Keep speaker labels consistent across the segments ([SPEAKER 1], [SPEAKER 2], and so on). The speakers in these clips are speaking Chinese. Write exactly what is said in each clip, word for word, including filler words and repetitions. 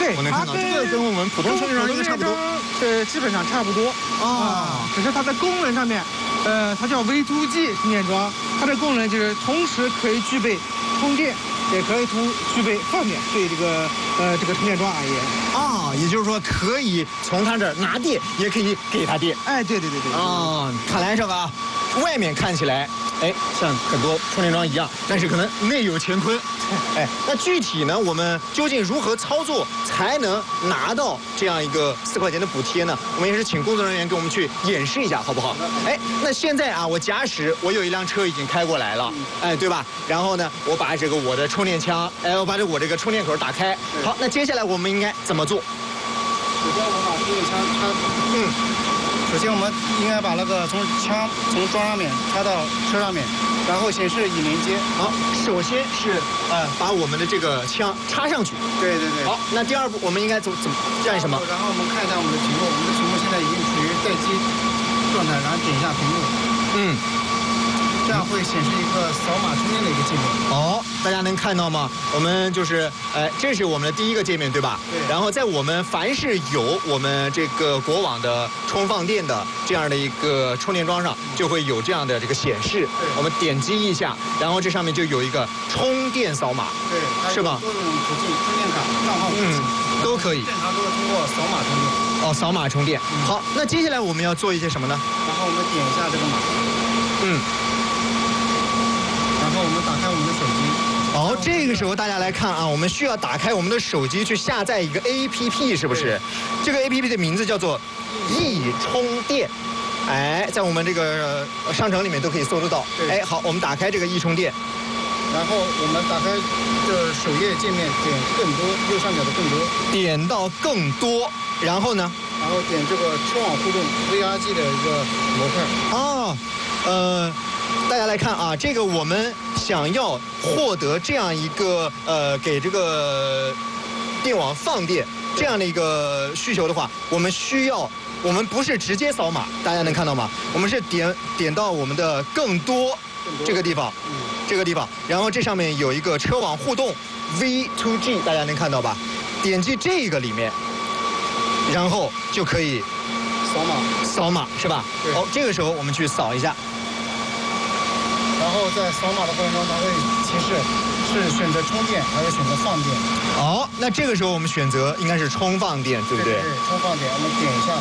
[SPEAKER 1] 对，
[SPEAKER 2] 我能看到这个跟我们普通充电桩应该差不多，
[SPEAKER 1] 呃，基本上差不多啊，只是它的功能上面，呃，它叫 V 二 G 充电桩，它的功能就是同时可以具备充电。 也可以同具备放电，对这个呃这个充电桩而言
[SPEAKER 2] 啊，也就是说可以从它这儿拿电，也可以给它电。
[SPEAKER 1] 哎，对对对对。
[SPEAKER 2] 啊，看来这个啊，外面看起来，哎，像很多充电桩一样，但是可能内有乾坤。哎，那具体呢，我们究竟如何操作才能拿到这样一个四块钱的补贴呢？我们也是请工作人员给我们去演示一下，好不好？哎，那现在啊，我假使我有一辆车已经开过来了，哎，对吧？然后呢，我把这个我的充电枪，哎，我把这我这个充电口打开。好，那接下来我们应该怎么做？
[SPEAKER 3] 首先我们把充电枪插，
[SPEAKER 2] 嗯。
[SPEAKER 3] 首先，我们应该把那个从枪从桩上面插到车上面，然后显示已连接。
[SPEAKER 2] 好，首先是呃把我们的这个枪插上去。
[SPEAKER 3] 对对对。
[SPEAKER 2] 好，那第二步我们应该怎怎么干什么？
[SPEAKER 3] 然后我们看一下我们的屏幕，我们的屏幕现在已经处于待机状态，然后点一下屏幕。嗯。 这样会显示一个扫码充电的一个界面。
[SPEAKER 2] 哦，大家能看到吗？我们就是，哎，这是我们的第一个界面，对吧？
[SPEAKER 3] 对。
[SPEAKER 2] 然后在我们凡是有我们这个国网的充放电的这样的一个充电桩上，就会有这样的这个显示。
[SPEAKER 3] 对。
[SPEAKER 2] 我们点击一下，然后这上面就有一个充电扫码。
[SPEAKER 3] 对。
[SPEAKER 2] 是吧？
[SPEAKER 3] 各种途径，充电卡、账号，
[SPEAKER 2] 嗯，都可以。
[SPEAKER 3] 正常都是通过扫码充电。
[SPEAKER 2] 哦，扫码充电。嗯、好，那接下来我们要做一些什么呢？
[SPEAKER 3] 然后我们点一下这个码。
[SPEAKER 2] 嗯。
[SPEAKER 3] 然后我们打开我们的手机。
[SPEAKER 2] 哦，这个时候大家来看啊，我们需要打开我们的手机去下载一个 A P P， 是不是？这个 A P P 的名字叫做易充电。哎，在我们这个商城里面都可以搜得到。哎，好，我们打开这个易充电。
[SPEAKER 3] 然后我们打开这首页界面，点更多，右上角的更多。
[SPEAKER 2] 点到更多，然后呢？
[SPEAKER 3] 然后点这个车网互动 V R G 的一个模块。
[SPEAKER 2] 哦，呃。 大家来看啊，这个我们想要获得这样一个呃，给这个电网放电这样的一个需求的话，我们需要，我们不是直接扫码，大家能看到吗？我们是点点到我们的更多这个地方，这个地方，然后这上面有一个车网互动 V 二 G， 大家能看到吧？点击这个里面，然后就可以
[SPEAKER 3] 扫码，
[SPEAKER 2] 扫码是吧？哦，这个时候我们去扫一下。
[SPEAKER 3] 然后在扫码的过程中，它会提示是选择充电还是选择放电。
[SPEAKER 2] 哦，那这个时候我们选择应该是充放电，对不对？
[SPEAKER 3] 对，充放电，我们点一下，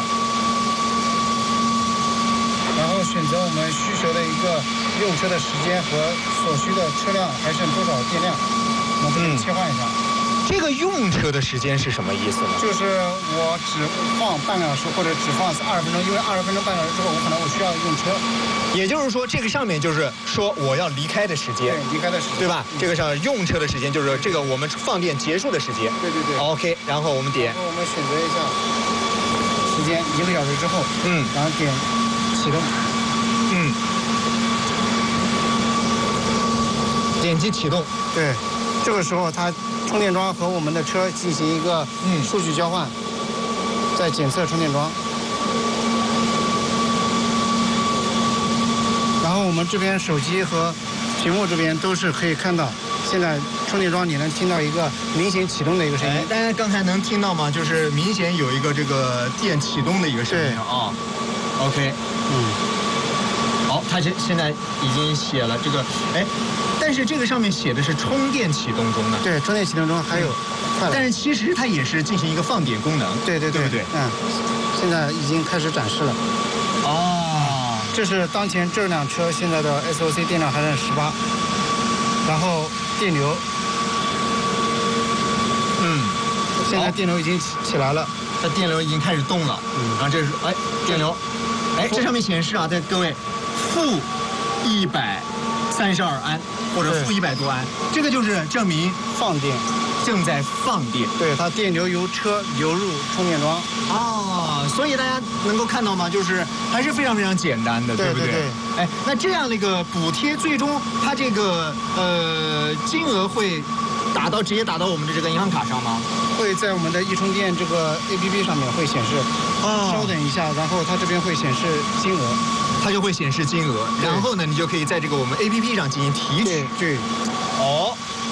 [SPEAKER 3] 然后选择我们需求的一个用车的时间和所需的车辆还剩多少电量，我们可以切换一下。嗯
[SPEAKER 2] 这个用车的时间是什么意思呢？
[SPEAKER 3] 就是我只放半个小时，或者只放二十分钟，因为二十分钟、半个小时之后，我可能我需要用车。
[SPEAKER 2] 也就是说，这个上面就是说我要离开的时间，
[SPEAKER 3] 对，离开的时间，
[SPEAKER 2] 对吧？嗯、这个上用车的时间就是这个我们放电结束的时间。
[SPEAKER 3] 对对对。
[SPEAKER 2] OK， 然后我们点，
[SPEAKER 3] 然后我们选择一下时间，一个小时之后，嗯，然后点启动，
[SPEAKER 2] 嗯，点击启动，
[SPEAKER 3] 对。 这个时候，它充电桩和我们的车进行一个数据交换，在检测充电桩。然后我们这边手机和屏幕这边都是可以看到，现在充电桩你能听到一个明显启动的一个声音。
[SPEAKER 2] 大家刚才能听到吗？就是明显有一个这个电启动的一个声音啊。OK， 嗯，好，它现现在已经写了这个，哎。 但是这个上面写的是充电启动中呢。
[SPEAKER 3] 对，充电启动中还有，
[SPEAKER 2] 嗯、但是其实它也是进行一个放电功能。
[SPEAKER 3] 对对对，
[SPEAKER 2] 对不对？
[SPEAKER 3] 嗯，现在已经开始展示了。
[SPEAKER 2] 哦，
[SPEAKER 3] 这是当前这辆车现在的 S O C 电量还剩十八，然后电流，
[SPEAKER 2] 嗯，
[SPEAKER 3] 现在电流已经起起来了，
[SPEAKER 2] 它电流已经开始动了。嗯，然后这是哎电流，哎这上面显示啊，在各位负一百三十二安。 或者负一百多安，这个就是证明
[SPEAKER 3] 放电，
[SPEAKER 2] 正在放电。
[SPEAKER 3] 对，它电流由车流入充电桩。
[SPEAKER 2] 哦，所以大家能够看到吗？就是还是非常非常简单的，对不对？
[SPEAKER 3] 对对。
[SPEAKER 2] 哎，那这样的一个补贴，最终它这个呃金额会打到直接打到我们的这个银行卡上吗？
[SPEAKER 3] 会在我们的易充电这个 A P P 上面会显示。哦。稍等一下，然后它这边会显示金额。
[SPEAKER 2] 它就会显示金额，然后呢，你就可以在这个我们 A P P 上进行提取。
[SPEAKER 3] 对。
[SPEAKER 2] 哦，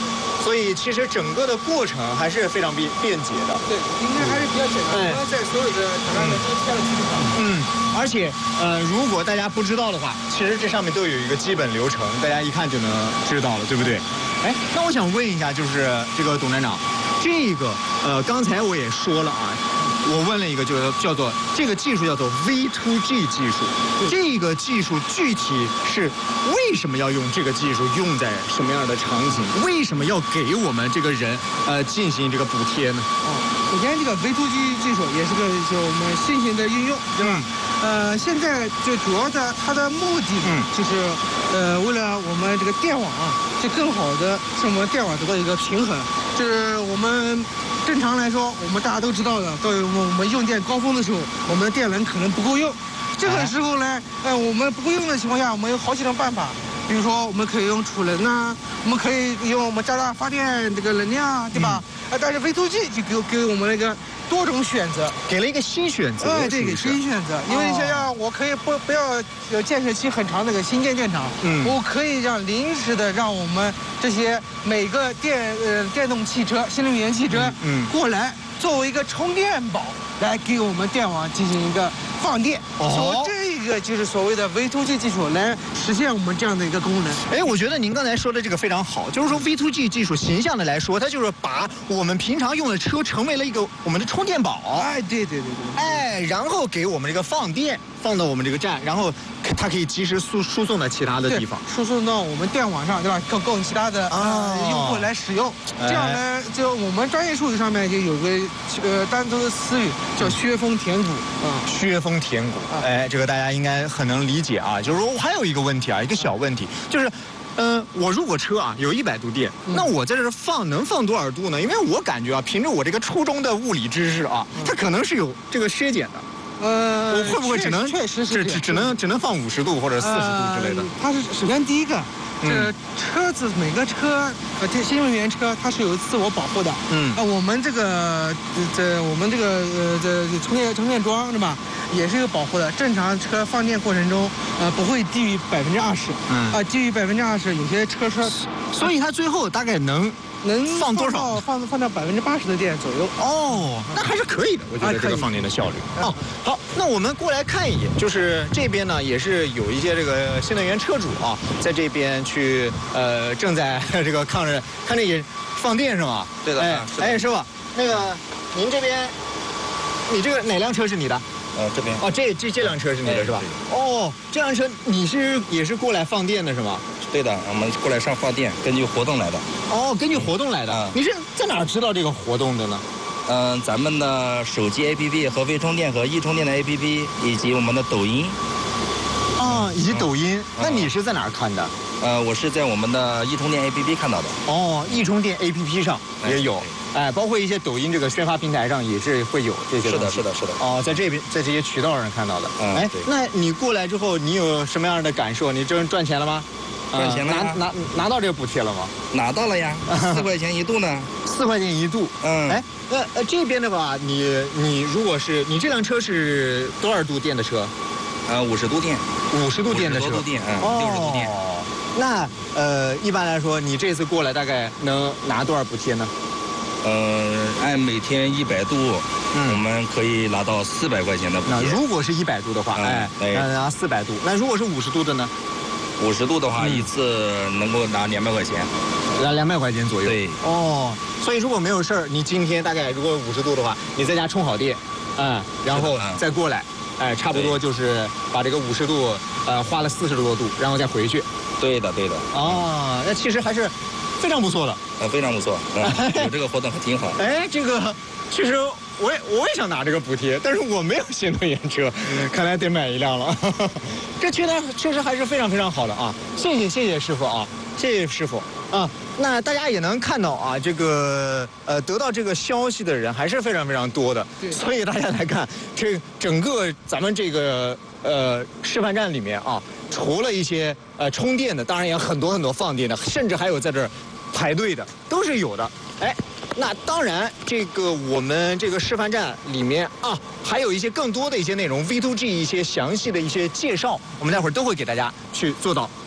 [SPEAKER 2] 所以其实整个的过程还是非常便便捷的。
[SPEAKER 1] 对，应该还是比较简单。我们在所有的挑战的都贴了基本上。
[SPEAKER 2] 嗯，而且呃，如果大家不知道的话，其实这上面都有一个基本流程，大家一看就能知道了，对不对？哎，那我想问一下，就是这个董站长，这个呃，刚才我也说了啊。我问了一个，就是叫做这个技术叫做 V to G 技术，这个技术具体是为什么要用这个技术，用在什么样的场景？为什么要给我们这个人呃进行这个补贴呢？
[SPEAKER 1] 哦，首先这个 V to G 技术也是个就我们新型的应用，对吧？呃，现在就主要的它的目的呢，就是呃为了我们这个电网啊，就更好的使我们电网得到一个平衡，就是我们。正常来说，我们大家都知道的，到我们用电高峰的时候，我们的电能可能不够用。这个时候呢，呃，我们不够用的情况下，我们有好几种办法。比如说，我们可以用储能呐，我们可以用我们加大发电这个能量，对吧？嗯、但是 V to G 就给给我们那个多种选择，
[SPEAKER 2] 给了一个新选择。
[SPEAKER 1] 哎，对，给新选择。因为想要我可以不不要有建设期很长那个新建电厂，嗯，我可以让临时的让我们这些每个电呃电动汽车、新能源汽车，嗯，过来作为一个充电宝来给我们电网进行一个放电。哦，这个就是所谓的 V to G 技术来实现我们这样的一个功能。
[SPEAKER 2] 哎，我觉得您刚才说的这个非常好，就是说 V to G 技术形象的来说，它就是把我们平常用的车成为了一个我们的充电宝。
[SPEAKER 1] 哎，对对对对。
[SPEAKER 2] 哎，然后给我们这个放电放到我们这个站，然后它可以及时输输送到其他的地方，
[SPEAKER 1] 输送到我们电网上，对吧？供供其他的呃用户来使用。这样呢，就我们专业术语上面就有个呃单独的词语叫削峰填谷啊，
[SPEAKER 2] 削峰填谷。哎，这个大家应该很能理解啊。就是说，我还有一个问题啊，一个小问题，就是，呃，我如果车啊有一百度电，那我在这放能放多少度呢？因为我感觉啊，凭着我这个初中的物理知识啊，它可能是有这个削减的。呃，我会不会只能
[SPEAKER 1] 确实是
[SPEAKER 2] 只只能只能放五十度或者四十度之类的？
[SPEAKER 1] 呃、它是首先第一个，这车子每个车呃这新能源车它是有自我保护的。嗯。啊、呃，我们这个这我们这个呃这充电充电桩是吧，也是有保护的。正常车放电过程中，呃不会低于百分之二十。嗯。啊、呃，低于百分之二十，有些车车，
[SPEAKER 2] 所以它最后大概能。
[SPEAKER 1] 能
[SPEAKER 2] 放多少？
[SPEAKER 1] 放放到百分之八十的电左右。
[SPEAKER 2] 哦，那还是可以的，我觉得这个放电的效率。哦，好，那我们过来看一眼，就是这边呢也是有一些这个新能源车主啊，在这边去呃正在这个看着看着也放电是吗？
[SPEAKER 4] 对的。
[SPEAKER 2] 哎，哎，师傅，那个您这边，你这个哪辆车是你的？
[SPEAKER 4] 呃，这边。
[SPEAKER 2] 哦，这这这辆车是你的是吧？哦，这辆车你是也是过来放电的是吗？
[SPEAKER 4] 对的，我们过来上放电，根据活动来的。
[SPEAKER 2] 哦，根据活动来的。嗯、你是在哪儿知道这个活动的呢？
[SPEAKER 4] 嗯、呃，咱们的手机 A P P 和微充电和易充电的 A P P， 以及我们的抖音。
[SPEAKER 2] 啊，以及抖音。嗯、那你是在哪儿看的？
[SPEAKER 4] 呃，我是在我们的易充电 A P P 看到的。
[SPEAKER 2] 哦，易充电 A P P 上也有。哎，包括一些抖音这个宣发平台上也是会有这些东西。
[SPEAKER 4] 是的，是的，是的。
[SPEAKER 2] 哦，在这边，在这些渠道上看到的。
[SPEAKER 4] 嗯，
[SPEAKER 2] 哎，那你过来之后，你有什么样的感受？你真赚钱了吗？
[SPEAKER 4] 赚钱了、
[SPEAKER 2] 呃、拿拿拿到这个补贴了吗？
[SPEAKER 4] 拿到了呀，四块钱一度呢。
[SPEAKER 2] 四块钱一度。嗯。哎，那呃这边的话，你你如果是你这辆车是多少度电的车？
[SPEAKER 4] 呃，五十度电。
[SPEAKER 2] 五十度电的车。
[SPEAKER 4] 五十度电，嗯，六十度电。
[SPEAKER 2] 哦。那呃，一般来说，你这次过来大概能拿多少补贴呢？
[SPEAKER 4] 呃，按每天一百度，嗯，我们可以拿到四百块钱的补贴。
[SPEAKER 2] 那如果是一百度的话，哎，那拿四百度。那如果是五十度的呢？
[SPEAKER 4] 五十度的话，一次能够拿两百块钱，
[SPEAKER 2] 拿两百块钱左右。
[SPEAKER 4] 对。
[SPEAKER 2] 哦，所以如果没有事儿，你今天大概如果五十度的话，你在家充好电，嗯，然后再过来，哎，差不多就是把这个五十度，呃，花了四十多度，然后再回去。
[SPEAKER 4] 对的，对的。
[SPEAKER 2] 哦，那其实还是非常不错的。
[SPEAKER 4] 呃，非常不错，嗯、有这个活动还挺好。
[SPEAKER 2] 哎，这个其实我也我也想拿这个补贴，但是我没有新能源车，看来得买一辆了。这确实确实还是非常非常好的啊！谢谢谢谢师傅啊，谢谢师傅啊。那大家也能看到啊，这个呃得到这个消息的人还是非常非常多的。对。所以大家来看，这整个咱们这个呃示范站里面啊，除了一些呃充电的，当然也有很多很多放电的，甚至还有在这儿排队的，都是有的。哎，那当然，这个我们这个示范站里面啊，还有一些更多的一些内容 ，V to G 一些详细的一些介绍，我们待会儿都会给大家去做到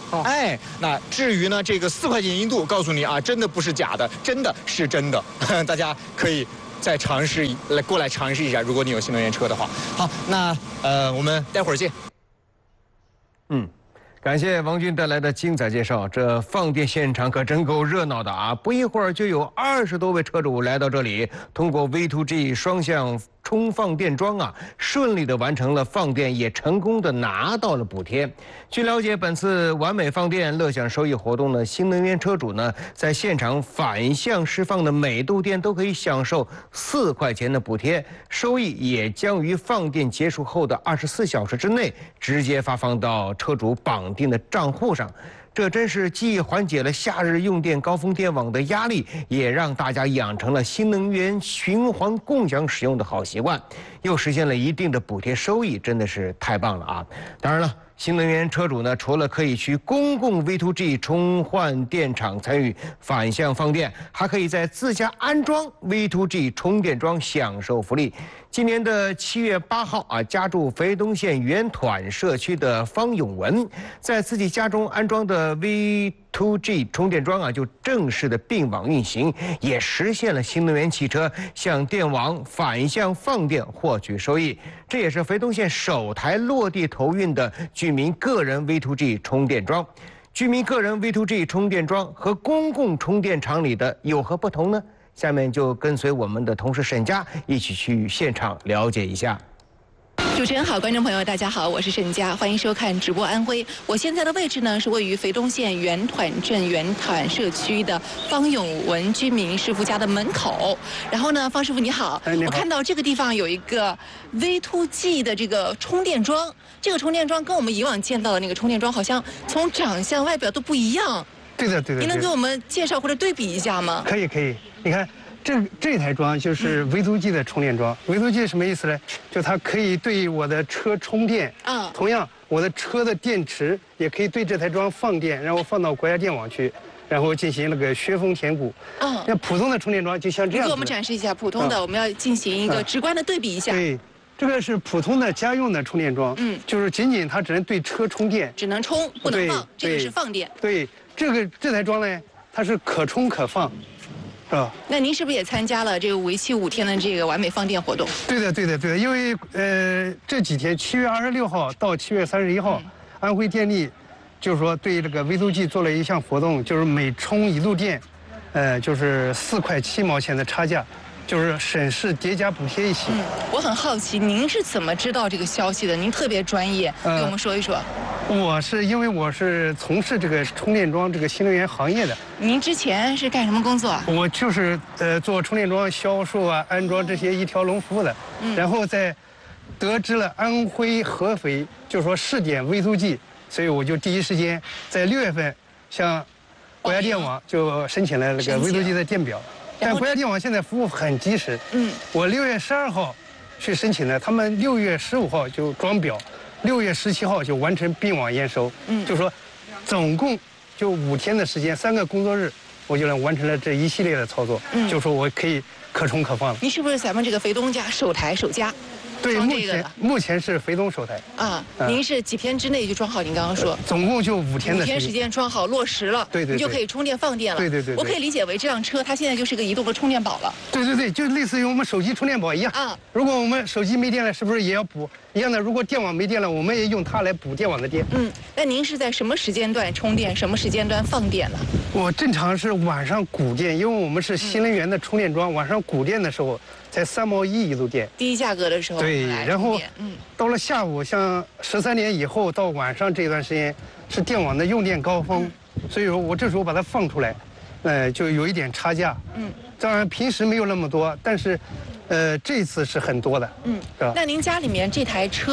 [SPEAKER 1] 哦、
[SPEAKER 2] 哎，那至于呢这个四块钱一度，告诉你啊，真的不是假的，真的是真的，大家可以再尝试来过来尝试一下，如果你有新能源车的话。好，那呃我们待会儿见。
[SPEAKER 5] 嗯。 感谢王军带来的精彩介绍，这放电现场可真够热闹的啊！不一会儿就有二十多位车主来到这里，通过 V to G 双向充放电桩啊，顺利的完成了放电，也成功的拿到了补贴。据了解，本次完美放电乐享收益活动呢，新能源车主呢在现场反向释放的每度电都可以享受四块钱的补贴，收益也将于放电结束后的二十四小时之内直接发放到车主绑定的账户上。这真是既缓解了夏日用电高峰电网的压力，也让大家养成了新能源循环共享使用的好习惯，又实现了一定的补贴收益，真的是太棒了啊！当然了，新能源车主呢，除了可以去公共 V to G 充换电厂参与反向放电，还可以在自家安装 V to G 充电桩享受福利。今年的七月八号啊，家住肥东县原团社区的方永文，在自己家中安装的 V to G 充电桩啊，就正式的并网运行，也实现了新能源汽车向电网反向放电获取收益。这也是肥东县首台落地投运的居民个人 V to G 充电桩。居民个人 V to G 充电桩和公共充电场里的有何不同呢？下面就跟随我们的同事沈佳一起去现场了解一下。
[SPEAKER 6] 主持人好，观众朋友大家好，我是沈佳，欢迎收看直播安徽。我现在的位置呢是位于肥东县原团镇原团社区的方永文居民师傅家的门口。然后呢，方师傅你好，
[SPEAKER 3] 哎、你好，
[SPEAKER 6] 我看到这个地方有一个 V to G 的这个充电桩，这个充电桩跟我们以往见到的那个充电桩好像从长相外表都不一样。
[SPEAKER 3] 对的，对的。
[SPEAKER 6] 您能给我们介绍或者对比一下吗？
[SPEAKER 3] 可以，可以。你看，这这台桩就是 V to G 的充电桩。V to G 什么意思呢？就它可以对我的车充电。
[SPEAKER 6] 啊。
[SPEAKER 3] 同样，我的车的电池也可以对这台桩放电，然后放到国家电网去，然后进行那个削峰填谷。
[SPEAKER 6] 嗯。
[SPEAKER 3] 那普通的充电桩就像这样。
[SPEAKER 6] 给我们展示一下普通的，我们要进行一个直观的对比一下。
[SPEAKER 3] 对。这个是普通的家用的充电桩，嗯，就是仅仅它只能对车充电，
[SPEAKER 6] 只能充不能放，这个是放电。
[SPEAKER 3] 对，这个这台桩呢，它是可充可放，是吧？
[SPEAKER 6] 那您是不是也参加了这个为期五天的这个完美放电活动？
[SPEAKER 3] 对的，对的，对的，因为呃这几天七月二十六号到七月三十一号，嗯、安徽电力就是说对这个 V to G 做了一项活动，就是每充一度电，呃就是四块七毛钱的差价。就是省市叠加补贴一起。
[SPEAKER 6] 嗯，我很好奇，您是怎么知道这个消息的？您特别专业，给我们说一说。
[SPEAKER 3] 我是因为我是从事这个充电桩这个新能源行业的。
[SPEAKER 6] 您之前是干什么工作啊？
[SPEAKER 3] 我就是呃做充电桩销售啊、安装这些一条龙服务的。嗯。然后在得知了安徽合肥就是说试点 V to G， 所以我就第一时间在六月份向国家电网就申请了那个 V to G 的电表。但国家电网现在服务很及时，嗯，我六月十二号去申请的，他们六月十五号就装表，六月十七号就完成并网验收，嗯，就说总共就五天的时间，三个工作日，我就能完成了这一系列的操作，嗯，就说我可以可充可放了。
[SPEAKER 6] 您是不是咱们这个肥东家首台首家？
[SPEAKER 3] 对，目前目前是肥东首台
[SPEAKER 6] 啊。您是几天之内就装好？您刚刚说，
[SPEAKER 3] 总共就五天的
[SPEAKER 6] 五天时间装好落实了，
[SPEAKER 3] 对对，
[SPEAKER 6] 你就可以充电放电了。
[SPEAKER 3] 对对对，
[SPEAKER 6] 我可以理解为这辆车它现在就是个移动的充电宝了。
[SPEAKER 3] 对对对，就类似于我们手机充电宝一样啊。如果我们手机没电了，是不是也要补一样的？如果电网没电了，我们也用它来补电网的电。
[SPEAKER 6] 嗯，那您是在什么时间段充电，什么时间段放电呢？
[SPEAKER 3] 我正常是晚上补电，因为我们是新能源的充电桩，晚上补电的时候才三毛一一度电，
[SPEAKER 6] 低价格的时候。
[SPEAKER 3] 对，然后嗯，到了下午，像十三点以后到晚上这段时间是电网的用电高峰，嗯、所以说我这时候把它放出来，呃，就有一点差价。嗯，当然平时没有那么多，但是，呃，这次是很多的。嗯，是吧？
[SPEAKER 6] 那您家里面这台车？